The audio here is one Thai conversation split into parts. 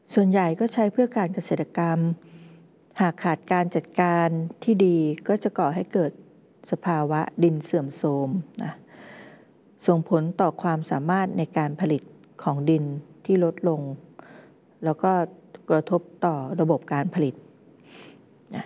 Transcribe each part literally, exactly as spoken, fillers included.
ส่วนใหญ่ก็ใช้เพื่อการเกษตรกรรมหากขาดการจัดการที่ดีก็จะก่อให้เกิดสภาวะดินเสื่อมโทรมนะส่งผลต่อความสามารถในการผลิตของดินที่ลดลงแล้วก็กระทบต่อระบบการผลิตนะ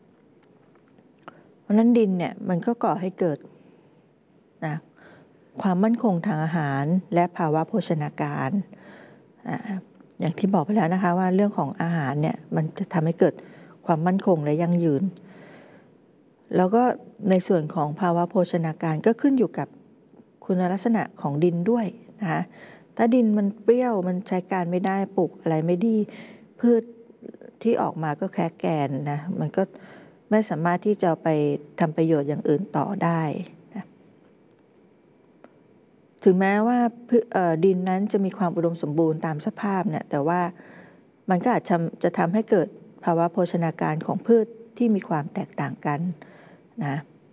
เพราะนั้นดินเนี่ยมันก็ก่อให้เกิดนะความมั่นคงทางอาหารและภาวะโภชนาการอย่างที่บอกไปแล้วนะคะว่าเรื่องของอาหารเนี่ยมันจะทำให้เกิดความมั่นคงและยั่งยืนแล้วก็ในส่วนของภาวะโภชนาการก็ขึ้นอยู่กับคุณลักษณะของดินด้วยนะคะถ้าดินมันเปรี้ยวมันใช้การไม่ได้ปลูกอะไรไม่ดีพืชที่ออกมาก็แค่แกนนะมันก็ไม่สามารถที่จะไปทำประโยชน์อย่างอื่นต่อได้นะถึงแม้ว่าดินนั้นจะมีความอุดมสมบูรณ์ตามสภาพเนี่ยแต่ว่ามันก็อาจจะจะทำให้เกิดภาวะโภชนาการของพืชที่มีความแตกต่างกันนะ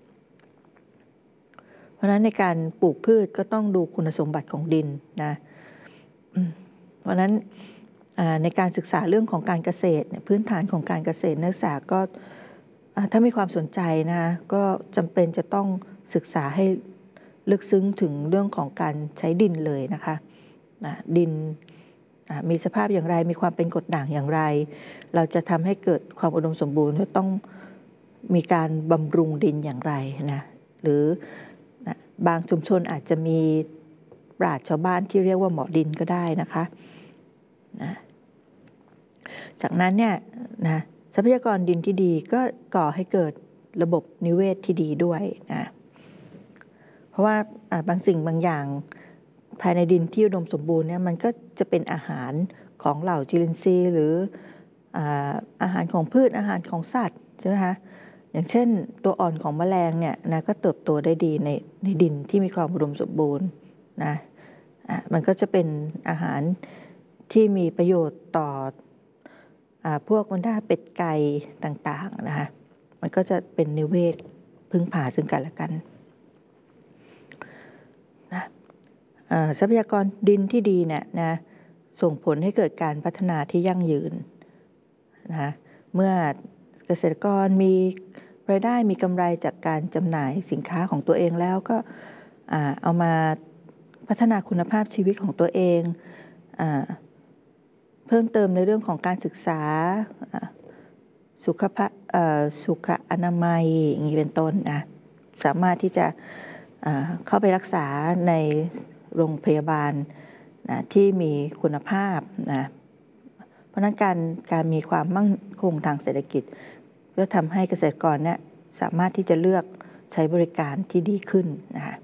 เพราะฉะนั้นในการปลูกพืชก็ต้องดูคุณสมบัติของดินนะเพราะฉะนั้นในการศึกษาเรื่องของการเกษตรพื้นฐานของการเกษตรนักศึกษาก็ถ้ามีความสนใจนะก็จำเป็นจะต้องศึกษาให้ลึกซึ้งถึงเรื่องของการใช้ดินเลยนะคะนะดินมีสภาพอย่างไรมีความเป็นกรดด่างอย่างไรเราจะทำให้เกิดความอุดมสมบูรณ์ต้องมีการบำรุงดินอย่างไรนะหรือบางชุมชนอาจจะมีปราชญ์ชาวบ้านที่เรียกว่าหมอดินก็ได้นะคะนะจากนั้นเนี่ยนะทรัพยากรดินที่ดีก็ก่อให้เกิดระบบนิเวศที่ดีด้วยนะเพราะว่าบางสิ่งบางอย่างภายในดินที่อุดมสมบูรณ์เนี่ยมันก็จะเป็นอาหารของเหล่าจุลินทรีย์หรืออาหารของพืชอาหารของสัตว์ใช่ไหมคะอย่างเช่นตัวอ่อนของแมลงเนี่ยนะก็เติบโตได้ดีในในดินที่มีความอุดมสมบูรณ์นะอ่ะมันก็จะเป็นอาหารที่มีประโยชน์ต่ออ่าพวกบรรดาเป็ดไก่ต่างๆนะคะมันก็จะเป็นนิเวศพึ่งพาซึ่งกันและกันนะทรัพยากรดินที่ดีเนี่ยนะส่งผลให้เกิดการพัฒนาที่ยั่งยืนนะคะเมื่อเกษตรกรมีรายได้มีกำไรจากการจำหน่ายสินค้าของตัวเองแล้วก็เอามาพัฒนาคุณภาพชีวิตของตัวเองเพิ่มเติมในเรื่องของการศึกษาสุขภาพสุขอนามัยอย่างนี้เป็นต้นนะสามารถที่จะเข้าไปรักษาในโรงพยาบาลนะที่มีคุณภาพนะเพราะนั้นการการมีความมั่นคงทางเศรษฐกิจก็ทำให้เกษตรกรเนี่ยสามารถที่จะเลือกใช้บริการที่ดีขึ้นนะคะ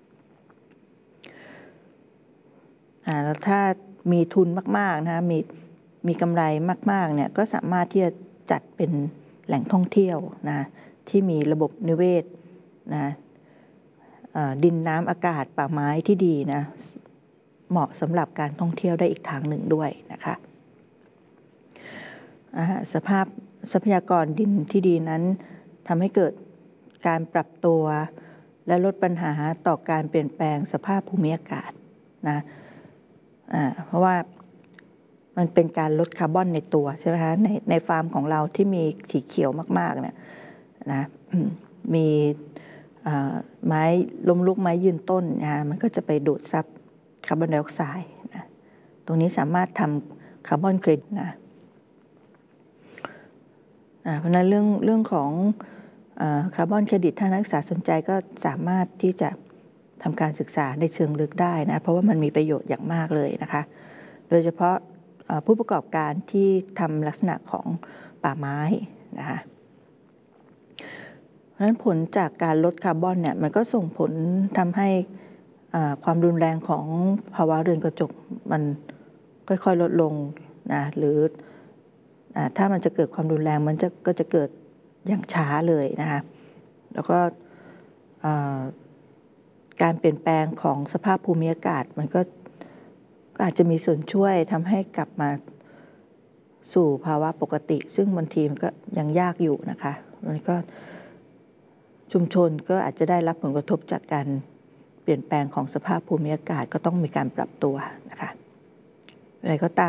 แล้วถ้ามีทุนมากๆนะมีมีกำไรมากๆเนี่ยก็สามารถที่จะจัดเป็นแหล่งท่องเที่ยวนะที่มีระบบนิเวศนะดินน้ำอากาศป่าไม้ที่ดีนะเหมาะสำหรับการท่องเที่ยวได้อีกทางหนึ่งด้วยนะคะสภาพทรัพยากรดินที่ดีนั้นทำให้เกิดการปรับตัวและลดปัญหาต่อการเปลี่ยนแปลงสภาพภูมิอากาศนะเพราะว่ามันเป็นการลดคาร์บอนในตัวใช่ไหมคะในในฟาร์มของเราที่มีสีเขียวมากๆเนี่ยนะมีไม้ล้มลุกไม้ยืนต้นนะมันก็จะไปดูดซับคาร์บอนไดออกไซด์นะตรงนี้สามารถทำคาร์บอนเครดิตนะเพราะนั้นเรื่องเรื่องของคาร์บอนเครดิตถ้านักศึกษาสนใจก็สามารถที่จะทำการศึกษาในเชิงลึกได้นะเพราะว่ามันมีประโยชน์อย่างมากเลยนะคะโดยเฉพาะผู้ประกอบการที่ทำลักษณะของป่าไม้นะคะเพราะฉะนั้นผลจากการลดคาร์บอนเนี่ยมันก็ส่งผลทำให้ความรุนแรงของภาวะเรือนกระจกมันค่อยๆลดลงนะหรือถ้ามันจะเกิดความรุนแรงมันจะก็จะเกิดอย่างช้าเลยนะคะแล้วก็การเปลี่ยนแปลงของสภาพภูมิอากาศมันก็อาจจะมีส่วนช่วยทำให้กลับมาสู่ภาวะปกติซึ่งบางทีมันก็ยังยากอยู่นะคะมันก็ชุมชนก็อาจจะได้รับผลกระทบจากการเปลี่ยนแปลงของสภาพภูมิอากาศก็ต้องมีการปรับตัวนะคะอะไรก็ตาม